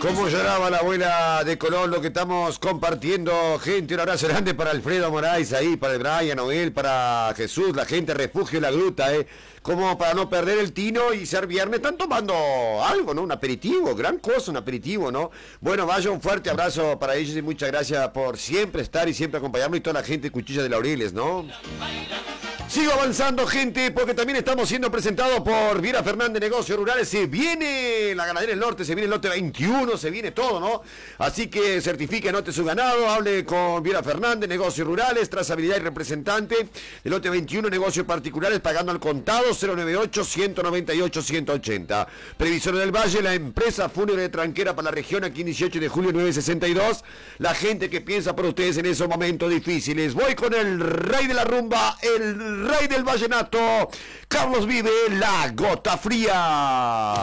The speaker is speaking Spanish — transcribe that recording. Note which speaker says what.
Speaker 1: Cómo lloraba la abuela de Colón, lo que estamos compartiendo, gente. Un abrazo grande para Alfredo Moraes ahí, para el Brian, Noel, para Jesús, la gente Refugio La Gruta, como para no perder el tino y ser viernes, están tomando algo, ¿no? Un aperitivo, gran cosa, un aperitivo, ¿no? Bueno, vaya, un fuerte abrazo para ellos y muchas gracias por siempre estar y siempre acompañarnos y toda la gente de Cuchilla de Laureles, ¿no? Sigo avanzando, gente, porque también estamos siendo presentados por Viera Fernández Negocios Rurales. Se viene la Ganadera del Norte, se viene el lote 21, se viene todo, ¿no? Así que certifique, anote su ganado, hable con Viera Fernández Negocios Rurales, trazabilidad y representante del lote 21, negocios particulares, pagando al contado, 098-198-180. Previsores del Valle, la empresa fúnebre tranquera para la región, aquí 18 de julio 962. La gente que piensa por ustedes en esos momentos difíciles. Voy con el rey de la rumba, el rey del vallenato, Carlos Vive, La Gota Fría.